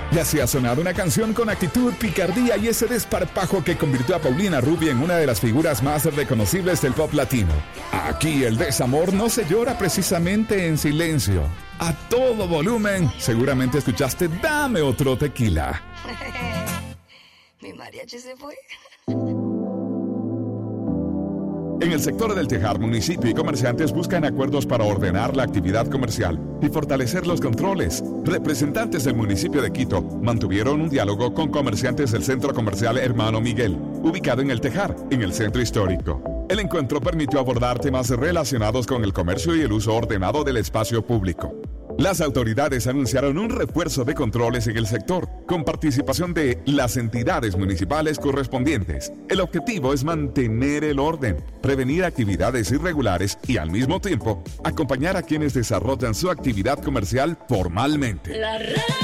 Y así ha sonado una canción con actitud, picardía y ese desparpajo que convirtió a Paulina Rubio en una de las figuras más reconocibles del pop latino. Aquí el desamor no se llora precisamente en silencio. A todo volumen, seguramente escuchaste Dame Otro Tequila. Mi mariachi se fue. En el sector del Tejar, municipio y comerciantes buscan acuerdos para ordenar la actividad comercial y fortalecer los controles. Representantes del municipio de Quito mantuvieron un diálogo con comerciantes del centro comercial Hermano Miguel, ubicado en el Tejar, en el centro histórico. El encuentro permitió abordar temas relacionados con el comercio y el uso ordenado del espacio público. Las autoridades anunciaron un refuerzo de controles en el sector, con participación de las entidades municipales correspondientes. El objetivo es mantener el orden, prevenir actividades irregulares y, al mismo tiempo, acompañar a quienes desarrollan su actividad comercial formalmente.